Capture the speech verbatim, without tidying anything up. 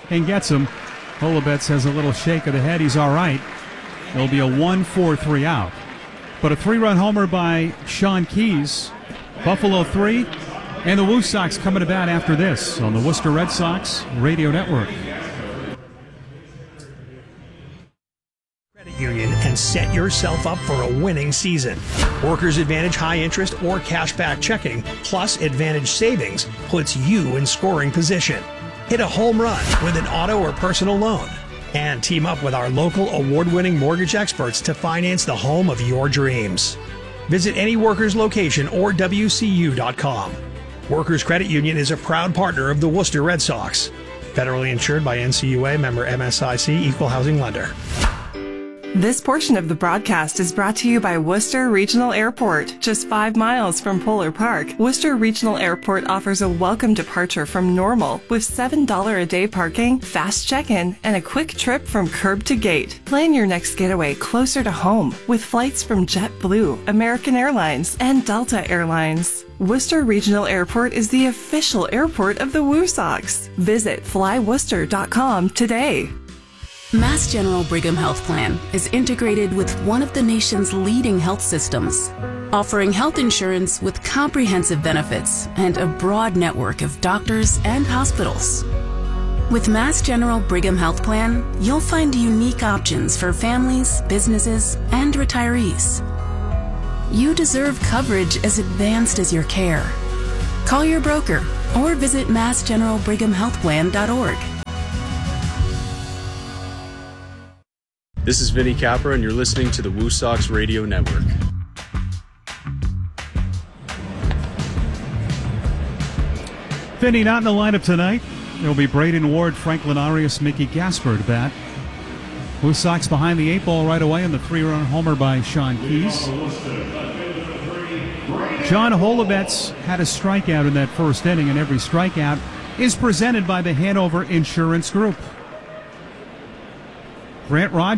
and gets him. Holubetz has a little shake of the head. He's all right. It'll be a one four three out. But a three-run homer by Sean Keys. Buffalo three, and the Woo Sox coming to bat after this on the Worcester Red Sox Radio Network. Credit Union and set yourself up for a winning season. Workers Advantage high interest or cashback checking plus Advantage savings puts you in scoring position. Hit a home run with an auto or personal loan. And team up with our local award-winning mortgage experts to finance the home of your dreams. Visit any Workers location or W C U dot com. Workers Credit Union is a proud partner of the Worcester Red Sox. Federally insured by N C U A, member M S I C, equal housing lender. This portion of the broadcast is brought to you by Worcester Regional Airport, just five miles from Polar Park. Worcester Regional Airport offers a welcome departure from normal with seven dollars a day parking, fast check-in, and a quick trip from curb to gate. Plan your next getaway closer to home with flights from JetBlue, American Airlines, and Delta Airlines. Worcester Regional Airport is the official airport of the Woo Sox. Visit fly worcester dot com today. Mass General Brigham Health Plan is integrated with one of the nation's leading health systems, offering health insurance with comprehensive benefits and a broad network of doctors and hospitals. With Mass General Brigham Health Plan, you'll find unique options for families, businesses, and retirees. You deserve coverage as advanced as your care. Call your broker or visit mass general brigham health plan dot org. This is Vinny Capra, and you're listening to the Woo Sox Radio Network. Vinny not in the lineup tonight. It'll be Braden Ward, Franklin Arias, Mickey Gasper to bat. Woo Sox behind the eight ball right away on the three-run homer by Sean Keys. John Holubetz had a strikeout in that first inning, and every strikeout is presented by the Hanover Insurance Group. Grant Rogers